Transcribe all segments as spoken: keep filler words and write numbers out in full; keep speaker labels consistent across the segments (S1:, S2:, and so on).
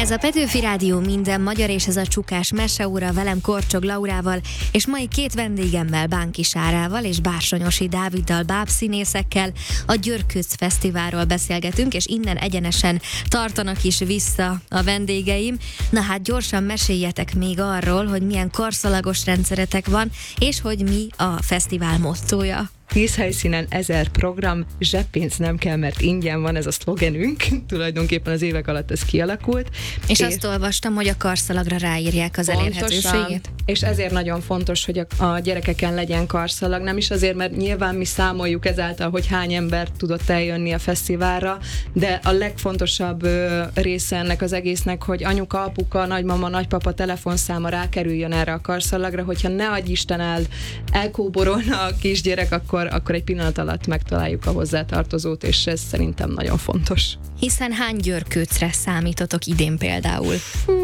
S1: Ez a Petőfi Rádió minden magyar, és ez a Csukás meseóra velem Korcsog Laurával, és mai két vendégemmel, Bánki Sárával és Bársonyosi Dáviddal, bábszínészekkel a Györkőc Fesztiválról beszélgetünk, és innen egyenesen tartanak is vissza a vendégeim. Na hát gyorsan meséljetek még arról, hogy milyen karszalagos rendszeretek van, és hogy mi a fesztivál mottója.
S2: Tíz helyszínen ezer program, zseppénz nem kell, mert ingyen van, ez a szlogenünk. Tulajdonképpen az évek alatt ez kialakult.
S1: És, és azt olvastam, hogy a karszalagra ráírják az
S2: pontosan,
S1: elérhetőségét.
S2: És ezért nagyon fontos, hogy a, a gyerekeken legyen karszalag. Nem is azért, mert nyilván mi számoljuk ezáltal, hogy hány ember tudott eljönni a fesztiválra, de a legfontosabb ö, része ennek az egésznek, hogy anyuka, apuka, nagymama, nagypapa telefonszáma rákerüljön erre a karszalagra, hogyha ne adj Isten el, elkóborolna a kisgyerek, akkor akkor egy pillanat alatt megtaláljuk a hozzátartozót, és ez szerintem nagyon fontos.
S1: Hiszen hány györkőcre számítotok idén például?
S2: Hú.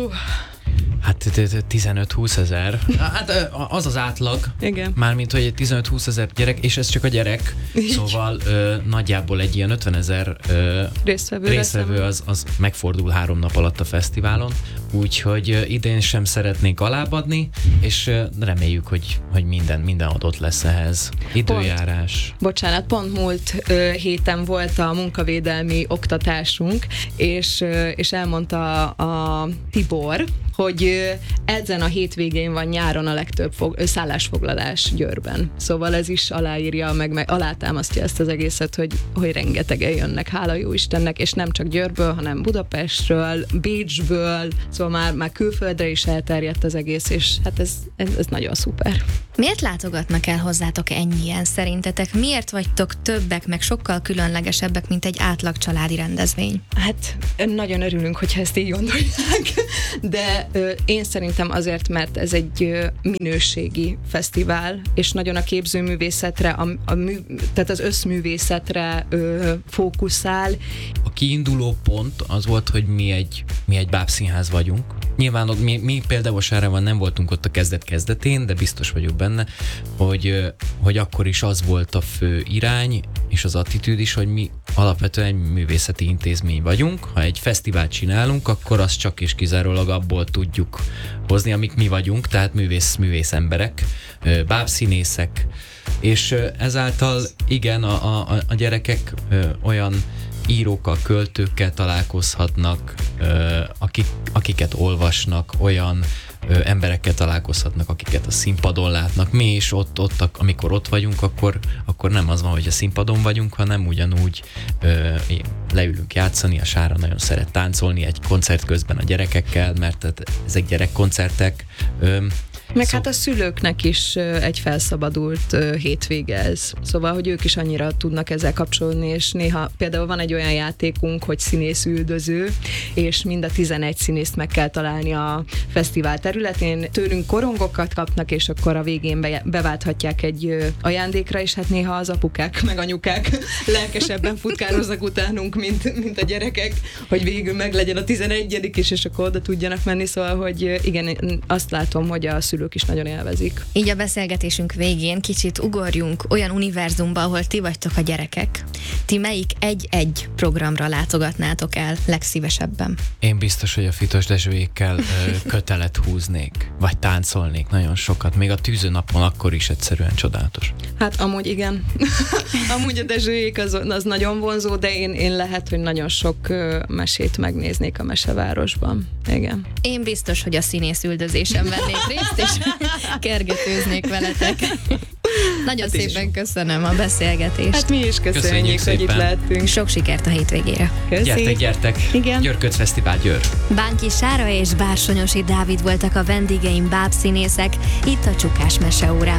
S3: Hát tizenöt-húsz ezer. Hát az az átlag.
S2: Igen.
S3: Mármint, hogy egy tizenöt-húsz ezer gyerek, és ez csak a gyerek. Így. Szóval ö, nagyjából egy ilyen ötven ezer
S2: résztvevő,
S3: résztvevő az, az megfordul három nap alatt a fesztiválon. Úgyhogy ö, idén sem szeretnénk alábbadni, és ö, reméljük, hogy, hogy minden, minden adott lesz ehhez. Időjárás.
S2: Pont, bocsánat, pont múlt ö, héten volt a munkavédelmi oktatásunk, és, ö, és elmondta a, a Tibor, hogy ezen a hétvégén van nyáron a legtöbb fog, szállásfoglalás Győrben. Szóval ez is aláírja, meg, meg alátámasztja ezt az egészet, hogy, hogy rengetegen jönnek, hála jó Istennek, és nem csak Győrből, hanem Budapestről, Bécsből, szóval már, már külföldre is elterjedt az egész, és hát ez, ez, ez nagyon szuper.
S1: Miért látogatnak el hozzátok ennyien szerintetek? Miért vagytok többek, meg sokkal különlegesebbek, mint egy átlag családi rendezvény?
S2: Hát nagyon örülünk, hogyha ezt így gondolják, de ö, én szerintem azért, mert ez egy ö, minőségi fesztivál, és nagyon a képzőművészetre, a, a mű, tehát az összművészetre ö, fókuszál.
S3: A kiinduló pont az volt, hogy mi egy, mi egy bábszínház vagyunk. Nyilván mi, mi például Sárával nem voltunk ott a kezdet-kezdetén, de biztos vagyok benne, hogy, hogy akkor is az volt a fő irány, és az attitűd is, hogy mi alapvetően egy művészeti intézmény vagyunk. Ha egy fesztivált csinálunk, akkor azt csak és kizárólag abból tudjuk hozni, amik mi vagyunk, tehát művész-művész emberek, bábszínészek, és ezáltal igen, a, a, a gyerekek olyan írókkal, költőkkel találkozhatnak, akik, akiket olvasnak, olyan ö, emberekkel találkozhatnak, akiket a színpadon látnak. Mi is ott, ott amikor ott vagyunk, akkor, akkor nem az van, hogy a színpadon vagyunk, hanem ugyanúgy ö, leülünk játszani. A Sára nagyon szeret táncolni egy koncert közben a gyerekekkel, mert ezek gyerekkoncertek. Ö,
S2: Meg Szó... hát a szülőknek is egy felszabadult hétvége ez. Szóval, hogy ők is annyira tudnak ezzel kapcsolódni, és néha például van egy olyan játékunk, hogy színész üldöző, és mind a tizenegy színészt meg kell találni a fesztivál területén. Tőlünk korongokat kapnak, és akkor a végén be, beválthatják egy ajándékra, és hát néha az apukák, meg anyukák lelkesebben futkároznak utánunk, mint, mint a gyerekek, hogy végül meg legyen a tizenegyedik is, és akkor oda tudjanak menni. Szóval, hogy igen, azt látom, hogy a szülők is nagyon élvezik.
S1: Így a beszélgetésünk végén kicsit ugorjunk olyan univerzumba, ahol ti vagytok a gyerekek. Ti melyik egy-egy programra látogatnátok el legszívesebben?
S3: Én biztos, hogy a Fitos Dezsőékkel kötelet húznék, vagy táncolnék nagyon sokat. Még a tűzőnapon akkor is egyszerűen csodálatos.
S2: Hát amúgy igen. Amúgy a Dezsőék az, az nagyon vonzó, de én, én lehet, hogy nagyon sok mesét megnéznék a Mesevárosban. Igen.
S1: Én biztos, hogy a színész üldözésen vennék részt, és kergetőznék veletek. Nagyon hát szépen is. Köszönöm a beszélgetést.
S2: Hát mi is köszönjük,
S3: köszönjük
S2: hogy itt lehetünk.
S1: Sok sikert a hétvégére.
S2: Köszi.
S3: Gyertek, gyertek.
S2: Igen.
S3: Györkőc Fesztivál Győr.
S1: Bánki Sára és Bársonyosi Dávid voltak a vendégeim, bábszínészek, itt a Csukás meseórában.